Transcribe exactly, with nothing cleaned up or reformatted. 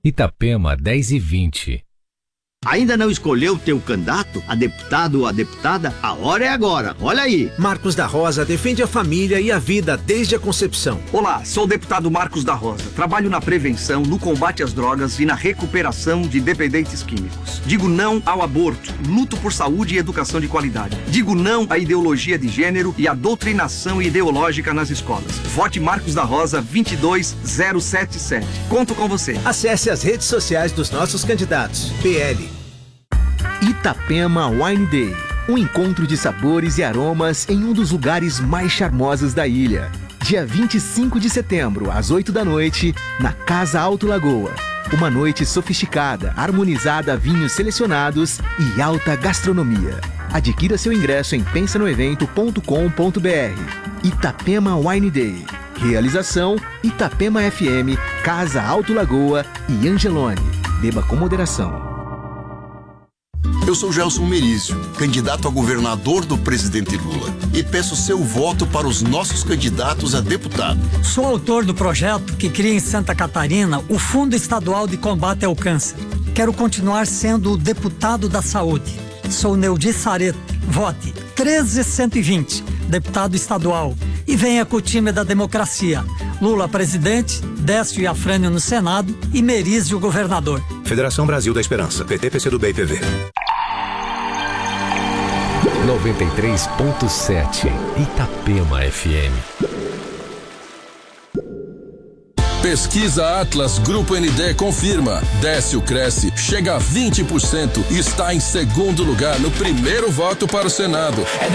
Itapema, dez e vinte. Ainda não escolheu o teu candidato, a deputado ou a deputada? A hora é agora, olha aí. Marcos da Rosa defende a família e a vida desde a concepção. Olá, sou o deputado Marcos da Rosa. Trabalho na prevenção, no combate às drogas e na recuperação de dependentes químicos. Digo não ao aborto, luto por saúde e educação de qualidade. Digo não à ideologia de gênero e à doutrinação ideológica nas escolas. Vote Marcos da Rosa vinte e dois zero setenta e sete. Conto com você. Acesse as redes sociais dos nossos candidatos. P L. Itapema Wine Day, um encontro de sabores e aromas em um dos lugares mais charmosos da ilha. Dia vinte e cinco de setembro, às oito da noite, na Casa Alto Lagoa. Uma noite sofisticada, harmonizada a vinhos selecionados e alta gastronomia. Adquira seu ingresso em pensa no evento ponto com ponto b r. Itapema Wine Day. Realização Itapema F M, Casa Alto Lagoa e Angelone. Beba com moderação. Eu sou Gelson Merizio, candidato a governador do presidente Lula, e peço seu voto para os nossos candidatos a deputado. Sou autor do projeto que cria em Santa Catarina o Fundo Estadual de Combate ao Câncer. Quero continuar sendo o deputado da saúde. Sou Neudi Sareto. Vote treze cento e vinte, deputado estadual. E venha com o time da democracia. Lula presidente, Décio e Afrânio no Senado e Merizio governador. Federação Brasil da Esperança, P T, P C do B e P V. noventa e três ponto sete Itapema F M. Pesquisa Atlas Grupo N D confirma. Décio cresce, chega a vinte por cento e está em segundo lugar no primeiro voto para o Senado.